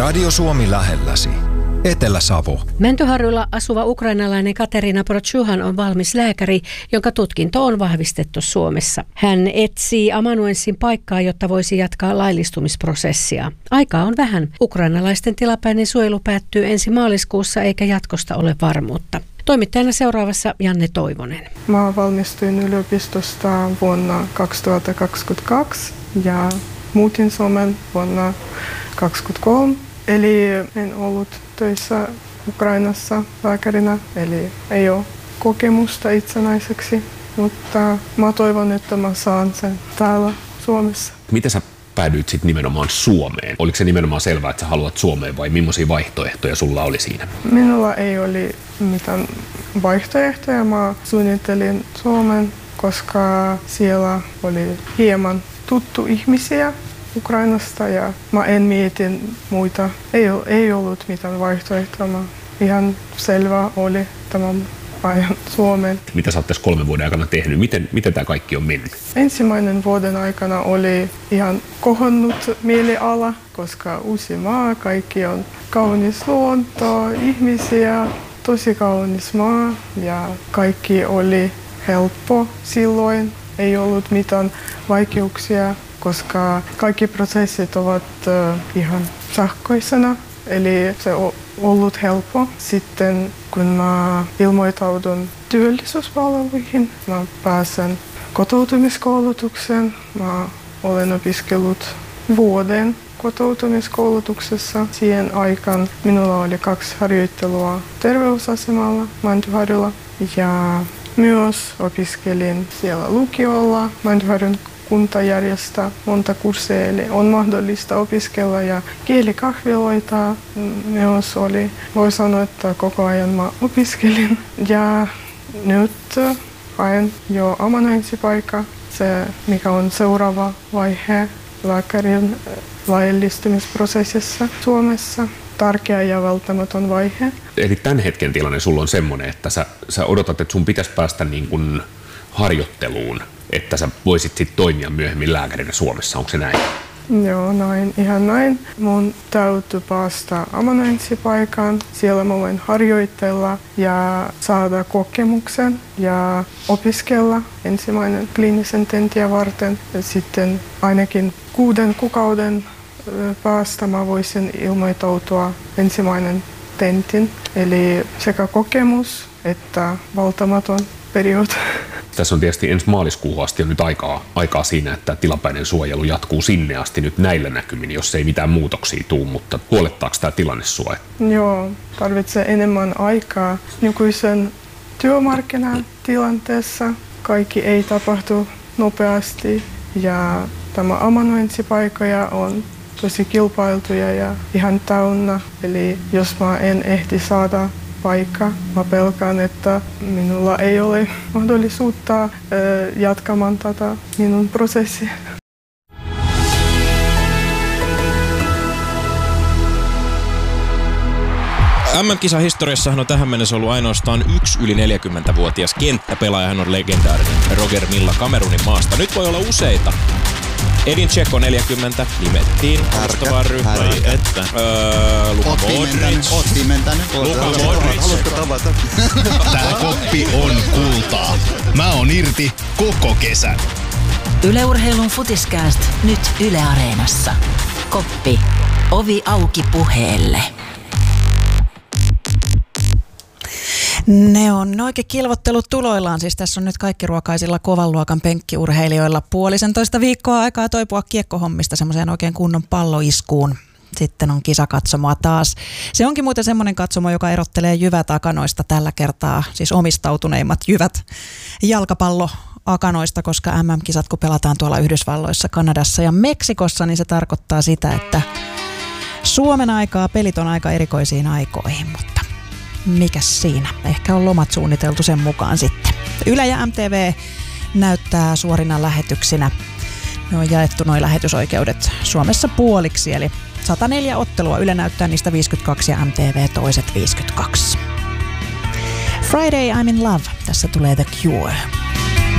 Radio Suomi lähelläsi. Etelä-Savo. Mäntyharjulla asuva ukrainalainen Katerina Prochuhan on valmis lääkäri, jonka tutkinto on vahvistettu Suomessa. Hän etsii amanuenssin paikkaa, jotta voisi jatkaa laillistumisprosessia. Aikaa on vähän. Ukrainalaisten tilapäinen suojelu päättyy ensi maaliskuussa eikä jatkosta ole varmuutta. Toimittajana seuraavassa Janne Toivonen. Mä valmistuin yliopistosta vuonna 2022 ja muutin Suomeen vuonna 2023. Eli en ollut töissä Ukrainassa lääkärinä, eli ei ole kokemusta itsenäiseksi, mutta mä toivon, että mä saan sen täällä Suomessa. Miten sä päädyit sitten nimenomaan Suomeen? Oliko se nimenomaan selvää, että sä haluat Suomeen vai millaisia vaihtoehtoja sulla oli siinä? Minulla ei ole mitään vaihtoehtoja. Mä suunnittelin Suomen, koska siellä oli hieman tuttu ihmisiä Ukrainasta ja mä en mietin muita. Ei ollut mitään vaihtoehtoa. Ihan selvä oli tämän ajan Suomen. Mitä sä oot tässä 3 vuoden aikana tehnyt? Miten tämä kaikki on mennyt? Ensimmäinen vuoden aikana oli ihan kohonnut mieliala, koska uusi maa, kaikki on kaunis luonto, ihmisiä, tosi kaunis maa ja kaikki oli helppo silloin. Ei ollut mitään vaikeuksia, koska kaikki prosessit ovat ihan sähköisenä, eli se on ollut helppo. Sitten kun mä ilmoitaudun työllisyyspalveluihin, mä pääsen kotoutumiskoulutukseen. Mä olen opiskellut vuoden kotoutumiskoulutuksessa. Siihen aikaan minulla oli 2 harjoittelua terveysasemalla Mäntyharjulla ja myös opiskelin siellä lukiolla. Mäntyharjun kunta järjestää monta kursseja, eli on mahdollista opiskella ja kielikahviloita myös oli. Voi sanoa, että koko ajan mä opiskelin ja nyt haen jo amanuenssipaikkaa. Se, mikä on seuraava vaihe lääkärin laillistumisprosessissa Suomessa. Tärkeä ja välttämätön vaihe. Eli tämän hetken tilanne sulla on semmoinen, että sä odotat, että sun pitäisi päästä niin kuin harjoitteluun, että sä voisit sit toimia myöhemmin lääkärinä Suomessa. Onko se näin? Joo, näin, ihan näin. Mun täytyy päästä amanuenssipaikaan. Siellä mä voin harjoitella ja saada kokemuksen ja opiskella ensimmäinen kliinisen tenttiä varten. Ja sitten ainakin 6 kuukauden päästä mä voisin ilmoittautua ensimmäinen tentin. Eli sekä kokemus että valtamaton periodi. Tässä on tietysti ensi maaliskuuhun asti on nyt aikaa siinä, että tilapäinen suojelu jatkuu sinne asti nyt näillä näkymin, jos ei mitään muutoksia tule, mutta huolettaako tämä tilanne sua? Joo, tarvitsee enemmän aikaa. Nykyisen työmarkkinatilanteessa kaikki ei tapahtu nopeasti ja tämä amanuenssipaikkoja on tosi kilpailtuja ja ihan täynnä. Eli jos mä en ehti saada paikka, mä pelkään, että minulla ei ole mahdollisuutta jatkamaan tätä minun prosessia. MM-kisahistoriassahan on tähän mennessä ollut ainoastaan 1 yli 40-vuotias kenttäpelaaja. Hän on legendaarinen Roger Milla Kamerunin maasta. Nyt voi olla useita. Edin Dzeko 40 nimettiin alustavaan ryhmään. Luka Modric. Oottiin mentänyt. Luka Modric. Haluatko tavata? Tää koppi on kultaa. Mä oon irti koko kesän. Yle Urheilun Futiskääst nyt Yle Areenassa. Koppi. Ovi auki puheelle. Ne on oikein kilvottelut tuloillaan. Siis tässä on nyt kaikki ruokaisilla kovan luokan penkkiurheilijoilla 1,5 viikkoa aikaa toipua kiekkohommista semmoiseen oikein kunnon palloiskuun. Sitten on kisakatsomoa taas. Se onkin muuten semmoinen katsomo, joka erottelee jyvät akanoista tällä kertaa, siis omistautuneimmat jyvät jalkapalloakanoista, koska MM-kisat kun pelataan tuolla Yhdysvalloissa, Kanadassa ja Meksikossa, niin se tarkoittaa sitä, että Suomen aikaa pelit on aika erikoisiin aikoihin, mutta mikäs siinä? Ehkä on lomat suunniteltu sen mukaan sitten. Yle ja MTV näyttää suorina lähetyksinä. Ne on jaettu nuo lähetysoikeudet Suomessa puoliksi, eli 104 ottelua. Yle näyttää niistä 52 ja MTV toiset 52. Friday I'm in love. Tässä tulee The Cure.